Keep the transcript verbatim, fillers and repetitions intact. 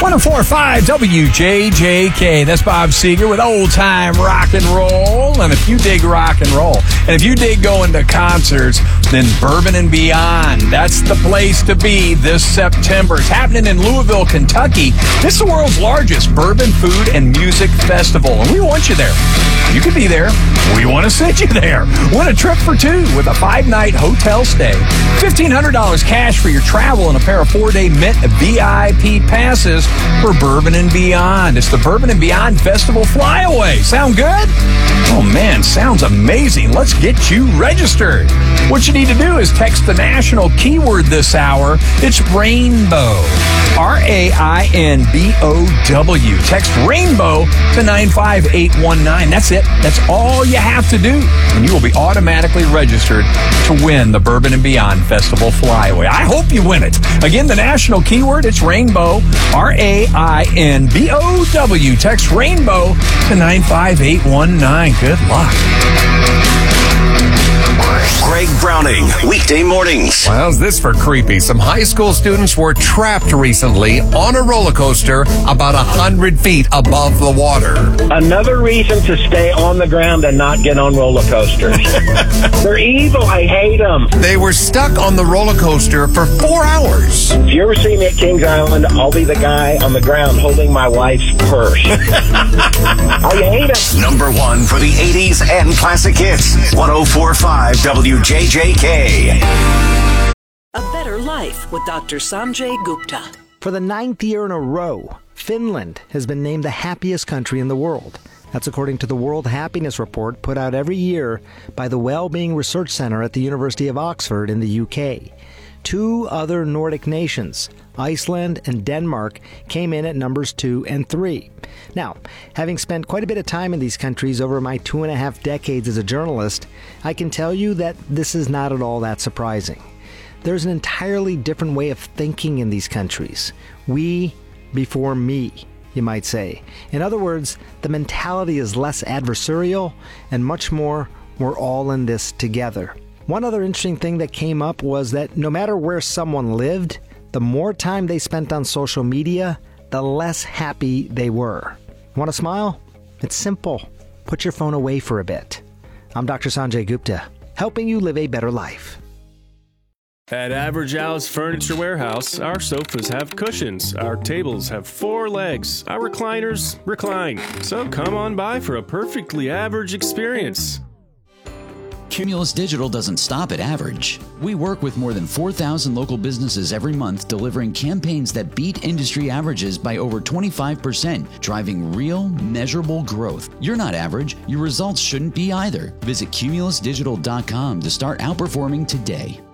one oh four point five W J J K. That's Bob Seger with Old Time Rock and Roll. And if you dig rock and roll, and if you dig going to concerts, then Bourbon and Beyond, that's the place to be this September. It's happening in Louisville, Kentucky. This is the world's largest bourbon, food, and music festival, and we want you there. You could be there. We want to send you there. Win a trip for two with a five-night hotel stay. fifteen hundred dollars cash for your travel and a pair of four-day Mint V I P passes for Bourbon and Beyond. It's the Bourbon and Beyond Festival Flyaway. Sound good? Oh, man, sounds amazing. Let's get you registered. What you need to do is text the national keyword this hour. It's Rainbow. R A I N B O W. Text Rainbow to nine five eight one nine. That's it. That's all you have to do. And you will be automatically registered to win the Bourbon and Beyond Festival Flyaway. I hope you win it. Again, the national keyword, it's Rainbow. R A I N B O W. Text Rainbow to nine five eight one nine. Good luck. Greg Browning, weekday mornings. Well, how's this for creepy? Some high school students were trapped recently on a roller coaster about one hundred feet above the water. Another reason to stay on the ground and not get on roller coasters. They're evil. I hate them. They were stuck on the roller coaster for four hours. If you ever see me at Kings Island, I'll be the guy on the ground holding my wife's purse. I hate them. Number one for the eighties and classic hits. one oh four point five W J J K. A Better Life with Doctor Sanjay Gupta. For the ninth year in a row, Finland has been named the happiest country in the world. That's according to the World Happiness Report put out every year by the Wellbeing Research Center at the University of Oxford in the U K. Two other Nordic nations, Iceland and Denmark, came in at numbers two and three. Now, having spent quite a bit of time in these countries over my two and a half decades as a journalist, I can tell you that this is not at all that surprising. There's an entirely different way of thinking in these countries. We before me, you might say. In other words, the mentality is less adversarial and much more, we're all in this together. One other interesting thing that came up was that no matter where someone lived, the more time they spent on social media, the less happy they were. Want to smile? It's simple. Put your phone away for a bit. I'm Doctor Sanjay Gupta, helping you live a better life. At Average Al's Furniture Warehouse, our sofas have cushions, our tables have four legs, our recliners recline. So come on by for a perfectly average experience. Cumulus Digital doesn't stop at average. We work with more than four thousand local businesses every month, delivering campaigns that beat industry averages by over twenty-five percent, driving real, measurable growth. You're not average. Your results shouldn't be either. Visit Cumulus Digital dot com to start outperforming today.